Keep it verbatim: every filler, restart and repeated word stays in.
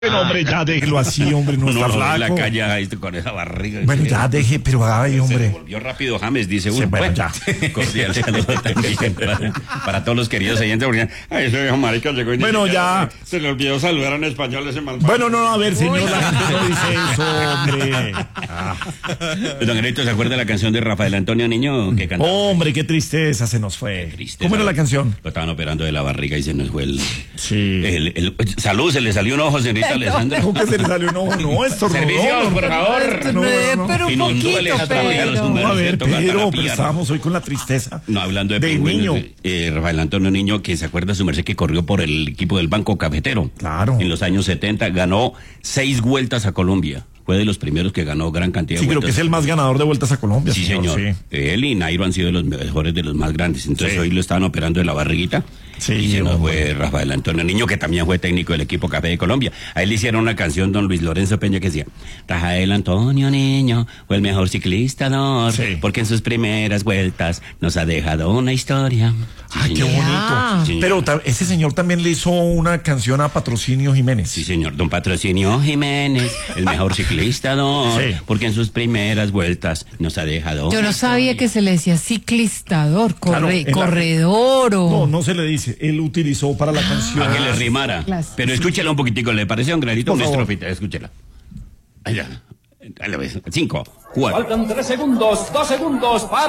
Bueno, hombre, ya déjelo así, hombre, no, no está lo ve flaco. en la calle ahí, con esa barriga. Bueno, ya deje, pero ay, hombre. Se volvió rápido James, dice uno. Sí, bueno, Bueno, ya. cordial saludo también para, para todos los queridos oyentes, porque ay, ese viejo marica llegó y ni Bueno, siquiera ya. se le olvidó saludar en español ese malvado. Bueno, no, a ver, señor, la gente no dice eso, hombre. Ah. Don Gerito, ¿se acuerda de la canción de Rafael Antonio Niño que cantaba? Hombre, qué tristeza se nos fue. Tristeza. ¿Cómo era la canción? Lo estaban operando de la barriga y se nos fue el... Sí. el, el salud, se le salió un ojo, señorita Alessandra. ¿Cómo que se le salió un ojo? No, esto no. Servicios, por favor. No, no, no. Pero un Inundó el poquito, estadio de los pero... números. No, a ver, Toca pero, terapia, pero ¿no? estábamos hoy con la tristeza. No, hablando de Del pingüinos, niño. eh, Rafael Antonio Niño, que se acuerda su merced que corrió por el equipo del Banco Cafetero. Claro. En los años setenta, ganó seis vueltas a Colombia. Fue de los primeros que ganó gran cantidad Sí, de creo vueltas. que es el más ganador de vueltas a Colombia. Sí, señor. Sí. Él y Nairo han sido de los mejores, de los más grandes. Entonces Sí. hoy lo estaban operando de la barriguita. Sí, y se nos hombre. fue Rafael Antonio Niño, que también fue técnico del equipo Café de Colombia. A él le hicieron una canción, don Luis Lorenzo Peña, que decía: Rafael Antonio Niño fue el mejor ciclista, don, Sí. porque en sus primeras vueltas nos ha dejado una historia. Sí, Ay, qué señor. bonito. Sí, señor. Pero ta- ese señor también le hizo una canción a Patrocinio Jiménez. Sí, señor. Don Patrocinio Jiménez, el mejor ciclista, don, Sí. porque en sus primeras vueltas nos ha dejado Yo una no sabía historia. que se le decía ciclistador, corre, Claro, en la- corredor o... No, no se le dice. Él utilizó para la canción. Para que le rimara. Claro. Pero escúchela un poquitico, ¿le parece, don Granito? Por Una favor. estrofita, escúchela. Allá. Dale, pues. Cinco, cuatro. Faltan tres segundos, dos segundos para...